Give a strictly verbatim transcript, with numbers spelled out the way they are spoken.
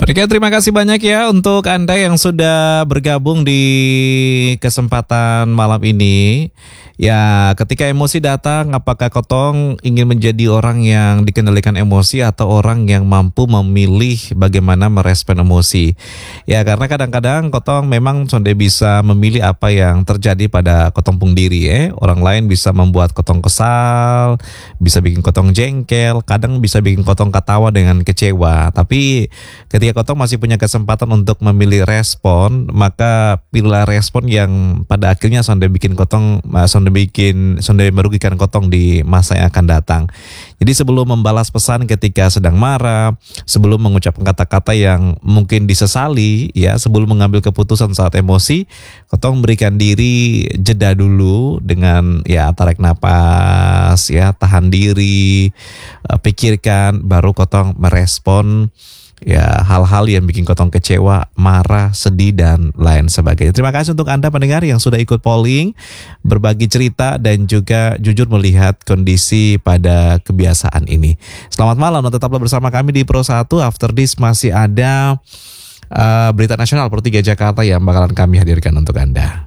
Oke, terima kasih banyak ya untuk Anda yang sudah bergabung di kesempatan malam ini. Ya, ketika emosi datang, apakah Kotong ingin menjadi orang yang dikendalikan emosi atau orang yang mampu memilih bagaimana merespon emosi? Ya, karena kadang-kadang Kotong memang sonde bisa memilih apa yang terjadi pada Kotong pun diri. Eh. Orang lain bisa membuat Kotong kesal, bisa bikin Kotong jengkel, kadang bisa bikin Kotong ketawa dengan kecewa. Tapi ketika Kotong masih punya kesempatan untuk memilih respon, maka pilihlah respon yang pada akhirnya sonde bikin Kotong, sonde bikin, sonde merugikan Kotong di masa yang akan datang. Jadi sebelum membalas pesan ketika sedang marah, sebelum mengucapkan kata-kata yang mungkin disesali, ya, sebelum mengambil keputusan saat emosi, Kotong berikan diri jeda dulu dengan ya tarik napas, ya, tahan diri, pikirkan, baru Kotong merespon ya hal-hal yang bikin Kotong kecewa, marah, sedih, dan lain sebagainya. Terima kasih untuk Anda pendengar yang sudah ikut polling, berbagi cerita, dan juga jujur melihat kondisi pada kebiasaan ini. Selamat malam dan tetaplah bersama kami di Pro satu. After this masih ada uh, berita nasional Pro tiga Jakarta yang bakalan kami hadirkan untuk Anda.